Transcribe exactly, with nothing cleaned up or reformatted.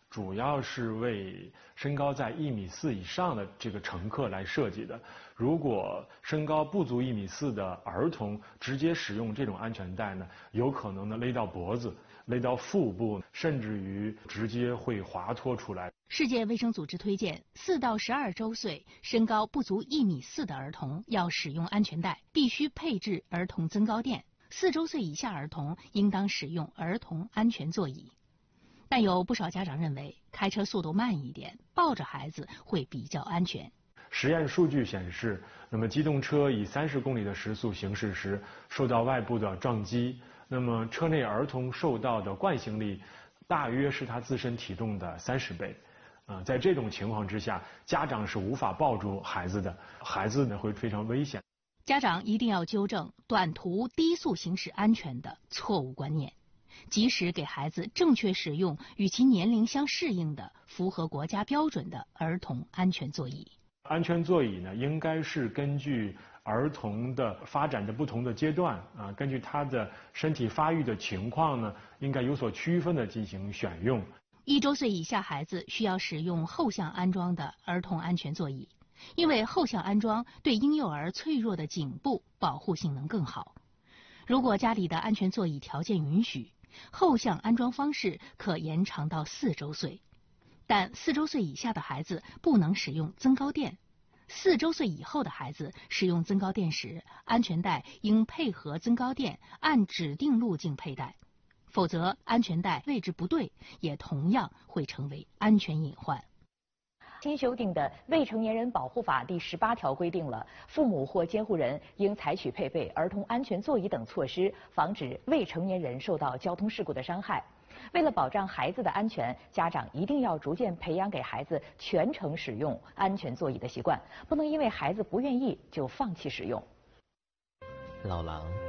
主要是为身高在一米四以上的这个乘客来设计的。如果身高不足一米四的儿童直接使用这种安全带呢，有可能呢勒到脖子、勒到腹部，甚至于直接会滑脱出来。 世界卫生组织推荐，四到十二周岁、身高不足一米四的儿童要使用安全带，必须配置儿童增高垫。四周岁以下儿童应当使用儿童安全座椅。但有不少家长认为，开车速度慢一点，抱着孩子会比较安全。 实验数据显示，那么机动车以三十公里的时速行驶时，受到外部的撞击，那么车内儿童受到的惯性力大约是他自身体重的三十倍。呃，在这种情况之下，家长是无法抱住孩子的，孩子呢会非常危险。 家长一定要纠正短途低速行驶安全的错误观念，及时给孩子正确使用与其年龄相适应的、符合国家标准的儿童安全座椅。 安全座椅呢，应该是根据儿童的发展的不同的阶段啊，根据他的身体发育的情况呢，应该有所区分的进行选用。 一周岁以下孩子需要使用后向安装的儿童安全座椅，因为后向安装对婴幼儿脆弱的颈部保护性能更好。如果家里的安全座椅条件允许，后向安装方式可延长到四周岁。但四周岁以下的孩子不能使用增高垫。四周岁以后的孩子使用增高垫时，安全带应配合增高垫，按指定路径佩戴，否则安全带位置不对，也同样会成为安全隐患。 新修订的《未成年人保护法》第十八条规定了，父母或监护人应采取配备儿童安全座椅等措施，防止未成年人受到交通事故的伤害。为了保障孩子的安全，家长一定要逐渐培养给孩子全程使用安全座椅的习惯，不能因为孩子不愿意就放弃使用。 老狼